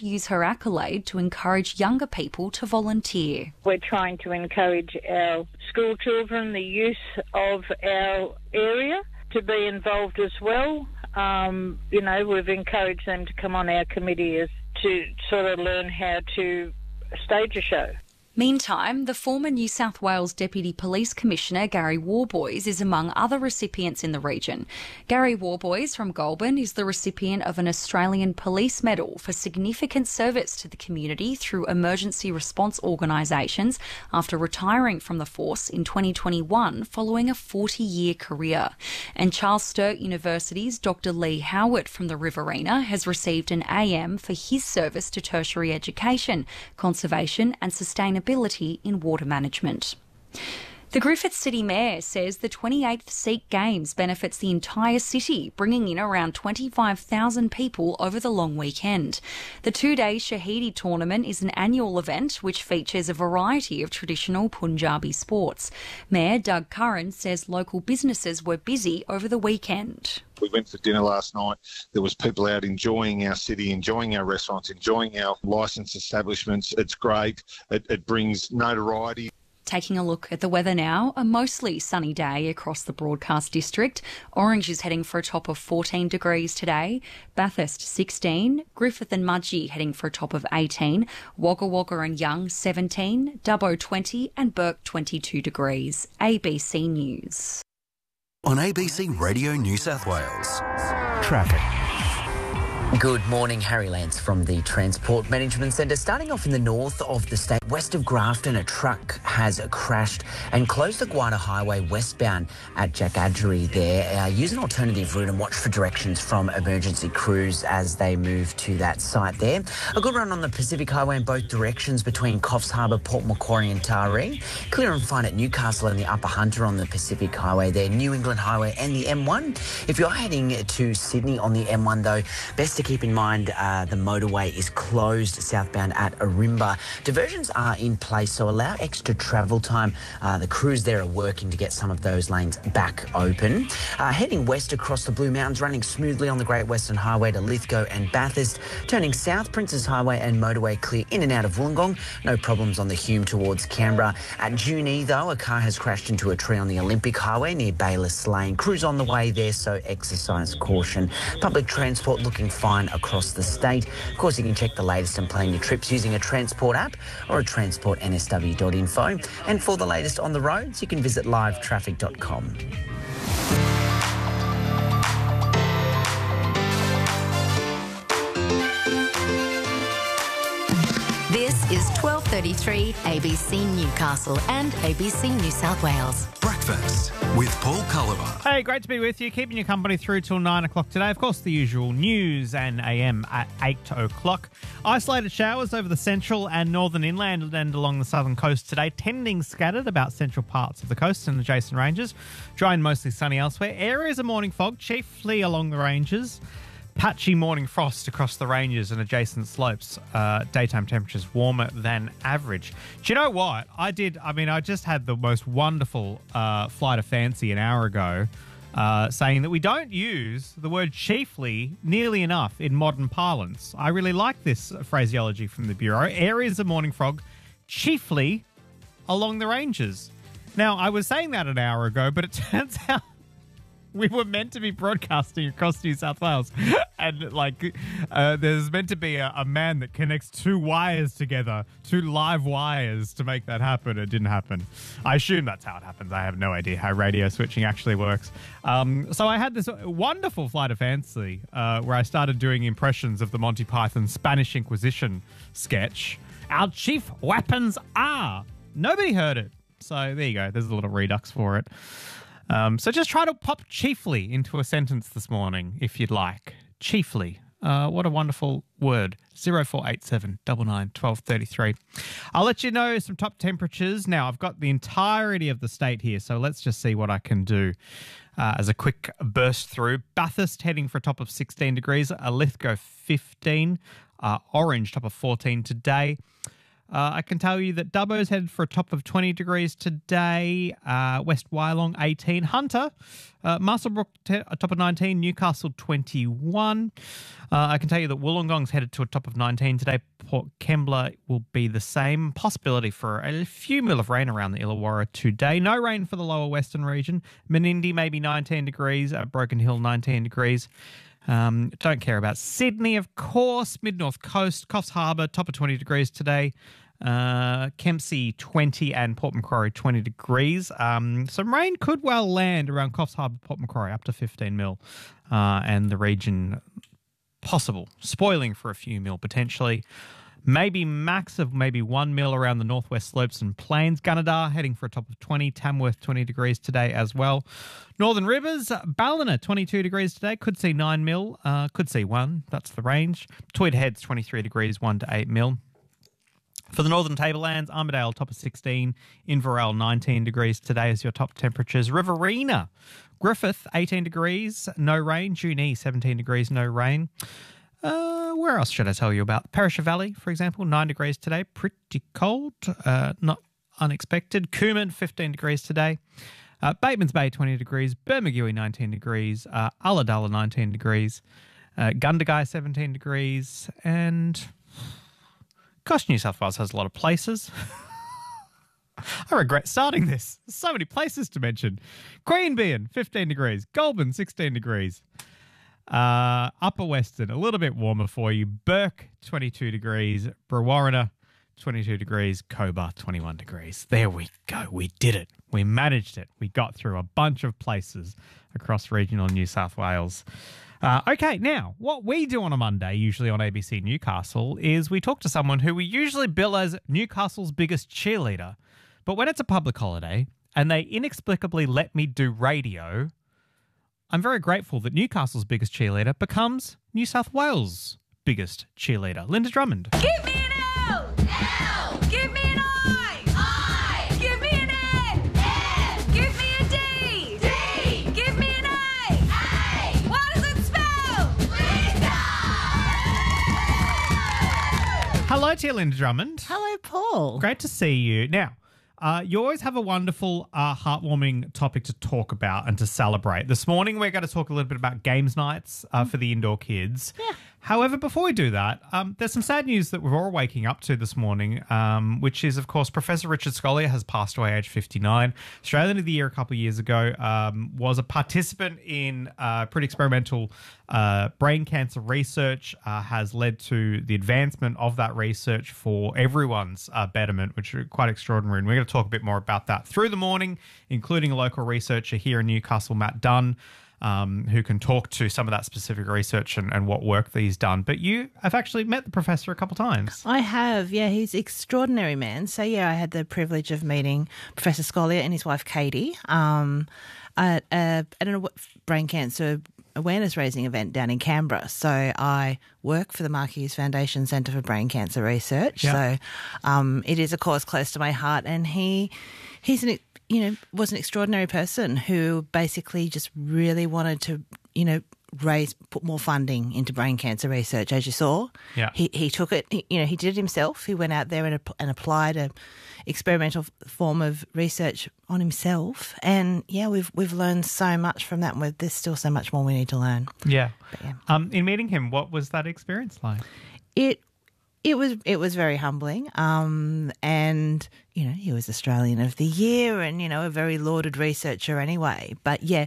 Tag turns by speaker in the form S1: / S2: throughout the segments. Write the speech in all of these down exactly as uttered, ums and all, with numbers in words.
S1: to use her accolade to encourage younger people to volunteer.
S2: We're trying to encourage our school children, the youth of our area, to be involved as well. Um, you know, we've encouraged them to come on our committee as to sort of learn how to stage a show.
S1: Meantime, the former New South Wales Deputy Police Commissioner Gary Warboys is among other recipients in the region. Gary Warboys from Goulburn is the recipient of an Australian Police Medal for significant service to the community through emergency response organisations after retiring from the force in twenty twenty-one following a forty-year career. And Charles Sturt University's Doctor Lee Howard from the Riverina has received an A M for his service to tertiary education, conservation and sustainability in water management. The Griffith City Mayor says the twenty-eighth Sikh Games benefits the entire city, bringing in around twenty-five thousand people over the long weekend. The two-day Shahidi tournament is an annual event which features a variety of traditional Punjabi sports. Mayor Doug Curran says local businesses were busy over the weekend.
S3: We went for dinner last night. There was people out enjoying our city, enjoying our restaurants, enjoying our licensed establishments. It's great. It, it brings notoriety.
S1: Taking a look at the weather now, a mostly sunny day across the Broadcast District. Orange is heading for a top of fourteen degrees today, Bathurst sixteen, Griffith and Mudgee heading for a top of eighteen, Wagga Wagga and Young seventeen, Dubbo twenty and Burke twenty-two degrees. A B C News.
S4: On A B C Radio New South Wales. Traffic.
S5: Good morning, Harry Lance from the Transport Management Centre. Starting off in the north of the state, west of Grafton, a truck has crashed and closed the Guada Highway westbound at Jackadgery there. Uh, use an alternative route and watch for directions from emergency crews as they move to that site there. A good run on the Pacific Highway in both directions between Coffs Harbour, Port Macquarie and Taree. Clear and fine at Newcastle and the Upper Hunter on the Pacific Highway there. New England Highway and the M one. If you're heading to Sydney on the M one though, best to keep in mind uh, the motorway is closed southbound at Arimba. Diversions are in place, so allow extra travel time. Uh, the crews there are working to get some of those lanes back open. Uh, heading west across the Blue Mountains, running smoothly on the Great Western Highway to Lithgow and Bathurst. Turning south, Princes Highway and motorway clear in and out of Wollongong. No problems on the Hume towards Canberra. At Junee, though, a car has crashed into a tree on the Olympic Highway near Bayliss Lane. Crews on the way there, so exercise caution. Public transport looking fine across the state. Of course, you can check the latest and plan your trips using a Transport app or a transport n s w dot info. And for the latest on the roads, you can visit live traffic dot com.
S6: This is twelve thirty-three A B C Newcastle and A B C New South Wales.
S4: Breakfast with Paul Culliver.
S7: Hey, great to be with you. Keeping you company through till nine o'clock today. Of course, the usual news and A M at eight o'clock. Isolated showers over the central and northern inland and along the southern coast today, tending scattered about central parts of the coast and adjacent ranges. Dry and mostly sunny elsewhere. Areas of morning fog, chiefly along the ranges. Patchy morning frost across the ranges and adjacent slopes. Uh, daytime temperatures warmer than average. Do you know what? I did, I mean, I just had the most wonderful uh, flight of fancy an hour ago uh, saying that we don't use the word chiefly nearly enough in modern parlance. I really like this phraseology from the Bureau. Areas of morning fog, chiefly along the ranges. Now, I was saying that an hour ago, but it turns out we were meant to be broadcasting across New South Wales, and like uh, there's meant to be a, a man that connects two wires together, two live wires to make that happen. It didn't happen. I assume that's how it happens. I have no idea how radio switching actually works. Um, so I had this wonderful flight of fancy uh, where I started doing impressions of the Monty Python Spanish Inquisition sketch. Our chief weapons are. Nobody heard it. So there you go. There's a little redux for it. Um, so just try to pop chiefly into a sentence this morning, if you'd like. Chiefly. Uh, what a wonderful word. zero four eight seven nine nine one two three three. I'll let you know some top temperatures. Now, I've got the entirety of the state here, so let's just see what I can do uh, as a quick burst through. Bathurst heading for a top of sixteen degrees. Uh, Lithgow fifteen. Uh, Orange top of fourteen today. Uh, I can tell you that Dubbo's headed for a top of twenty degrees today. Uh, West Wyalong, eighteen. Hunter, uh, Muswellbrook, te- a top of nineteen. Newcastle, twenty-one. Uh, I can tell you that Wollongong's headed to a top of nineteen today. Port Kembla will be the same. Possibility for a few mil of rain around the Illawarra today. No rain for the lower western region. Menindee, maybe nineteen degrees. Uh, Broken Hill, nineteen degrees. Um, don't care about Sydney, of course. Mid-North Coast, Coffs Harbour, top of twenty degrees today. Uh, Kempsey, twenty, and Port Macquarie, twenty degrees. Um, some rain could well land around Coffs Harbour, Port Macquarie, up to fifteen mil. Uh, and the region, possible, spoiling for a few mil potentially. Maybe max of maybe one mil around the northwest slopes and plains. Gunnedah heading for a top of twenty. Tamworth, twenty degrees today as well. Northern Rivers, Ballina, twenty-two degrees today. Could see nine mil. Uh, could see one. That's the range. Tweed Heads, twenty-three degrees, one to eight mil. For the Northern Tablelands, Armidale, top of sixteen. Inverell, nineteen degrees today as your top temperatures. Riverina, Griffith, eighteen degrees, no rain. Junee, seventeen degrees, no rain. Uh, where else should I tell you about? Perisher Valley, for example, nine degrees today. Pretty cold, uh, not unexpected. Cooman, fifteen degrees today. Uh, Bateman's Bay, twenty degrees. Bermagui, nineteen degrees. Uh, Ulladulla, nineteen degrees. Uh, Gundagai, seventeen degrees. And gosh, New South Wales has a lot of places. I regret starting this. There's so many places to mention. Queanbeyan, fifteen degrees. Goulburn, sixteen degrees. Uh, Upper Western, a little bit warmer for you. Burke, twenty-two degrees. Brewarrina, twenty-two degrees. Cobar, twenty-one degrees. There we go. We did it. We managed it. We got through a bunch of places across regional New South Wales. Uh, okay, now, what we do on a Monday, usually on A B C Newcastle, is we talk to someone who we usually bill as Newcastle's biggest cheerleader. But when it's a public holiday and they inexplicably let me do radio, I'm very grateful that Newcastle's biggest cheerleader becomes New South Wales' biggest cheerleader. Linda Drummond.
S8: Give me an L! L! Give me an I! I! Give me an N! N! Give me a D! D! Give me an A! A! What does it spell? Linda!
S7: Hello to you, Linda Drummond.
S9: Hello, Paul.
S7: Great to see you. Now, Uh, you always have a wonderful, uh, heartwarming topic to talk about and to celebrate. This morning, we're going to talk a little bit about games nights uh, for the indoor kids.
S9: Yeah.
S7: However, before we do that, um, there's some sad news that we're all waking up to this morning, um, which is, of course, Professor Richard Scolyer has passed away aged fifty-nine. Australian of the Year a couple of years ago, um, was a participant in uh, pretty experimental uh, brain cancer research, uh, has led to the advancement of that research for everyone's uh, betterment, which is quite extraordinary. And we're going to talk a bit more about that through the morning, including a local researcher here in Newcastle, Matt Dunn, Um, who can talk to some of that specific research and, and what work that he's done. But you have actually met the professor a couple of times.
S9: I have, yeah. He's an extraordinary man. So, yeah, I had the privilege of meeting Professor Scolyer and his wife, Katie, um, at, a, at a brain cancer awareness-raising event down in Canberra. So I work for the Mark Hughes Foundation Centre for Brain Cancer Research.
S7: Yeah.
S9: So um, it is a cause close to my heart. And he he's an you know, was an extraordinary person who basically just really wanted to, you know, raise, put more funding into brain cancer research, as you saw.
S7: Yeah.
S9: He he took it, he, you know, he did it himself. He went out there and, and applied a experimental form of research on himself. And, yeah, we've we've learned so much from that. And there's still so much more we need to learn.
S7: Yeah.
S9: But, yeah.
S7: Um, in meeting him, what was that experience like?
S9: It It was it was very humbling, um, and you know he was Australian of the Year, and you know a very lauded researcher anyway. But yeah,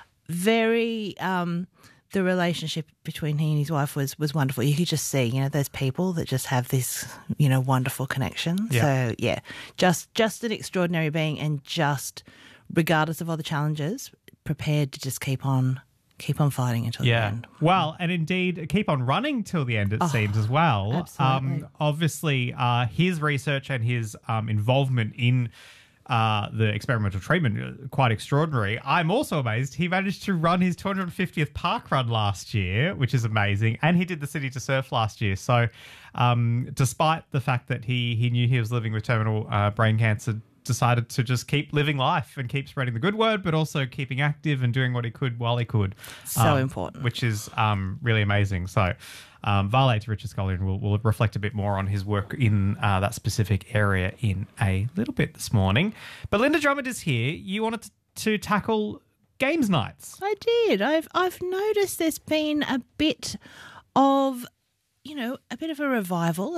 S9: very um, the relationship between he and his wife was was wonderful. You could just see, you know, those people that just have this, you know, wonderful connection.
S7: Yeah.
S9: So yeah, just just an extraordinary being, and just regardless of all the challenges, prepared to just keep on. Keep on fighting until
S7: Yeah.
S9: the end.
S7: Well, and indeed, keep on running till the end, it
S9: Oh,
S7: seems, as well.
S9: absolutely.
S7: Um, obviously, uh, his research and his um, involvement in uh, the experimental treatment, uh, quite extraordinary. I'm also amazed he managed to run his two hundred fiftieth park run last year, which is amazing. And he did the City to Surf last year. So um, despite the fact that he, he knew he was living with terminal uh, brain cancer, decided to just keep living life and keep spreading the good word, but also keeping active and doing what he could while he could.
S9: So
S7: um,
S9: important.
S7: Which is um, really amazing. So um, Vale to Richard Scullion will will reflect a bit more on his work in uh, that specific area in a little bit this morning. But Linda Drummond is here. You wanted to, to tackle games nights.
S9: I did. I've I've noticed there's been a bit of, you know, a bit of a revival